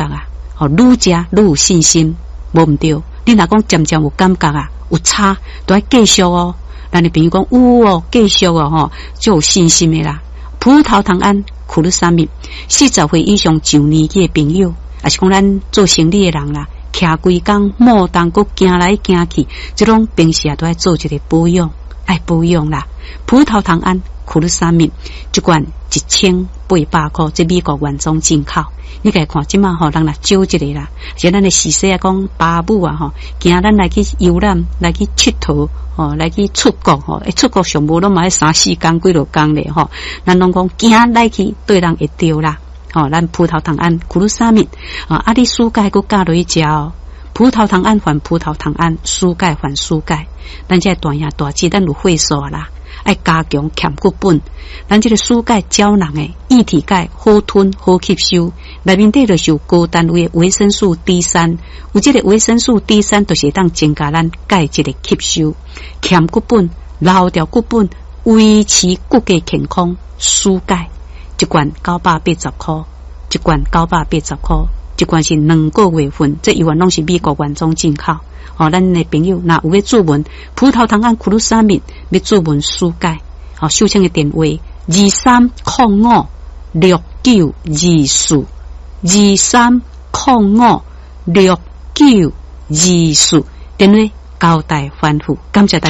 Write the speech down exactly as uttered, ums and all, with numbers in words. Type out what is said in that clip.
觉啊，哦，愈食愈有信心，无毋对。你若讲渐渐有感觉啊，有差，都要继续哦。咱的朋友讲有哦，继续哦，吼，就有信心的啦。葡萄糖胺库鲁沙米，四十岁以上上年纪的朋友，也是讲咱做生理的人啦，徛规工莫当阁行来行去，这种平时啊都要做一个保养，爱保养啦。葡萄糖胺库鲁沙米一罐一千八百块，这美国原装进口。你家看即马吼，人来少一个啦。像咱的时势啊，讲爸母啊吼，惊咱来去游览，来去佚佗，吼，来去出国吼，一出国上无拢嘛三四工几落工咧吼。咱拢讲惊来去对人会着啦。吼，咱葡萄糖胺库鲁沙米啊，啊你输钙佮加落去食哦。葡萄糖胺还葡萄糖胺，输钙还输钙。咱这大爷大姐，咱有会所啦。爱加强欠骨本，咱这个输钙胶囊诶，液体钙好吞好吸收，内面底就是有高单位的维生素 D 三，有这个维生素 D 三，就是当增加咱钙质的吸收，欠骨本，留掉骨本，维持骨骼健康，输钙一罐九百八十块，一罐九百八十块，一罐是两个月份，这一罐拢是美国原装进口。哦，咱的朋友，那有要注文葡萄糖胺库鲁沙米，要注文输钙。哦，收听的电话二三零五六九二四，二三零五六九二四，电话交代反复，感谢大家。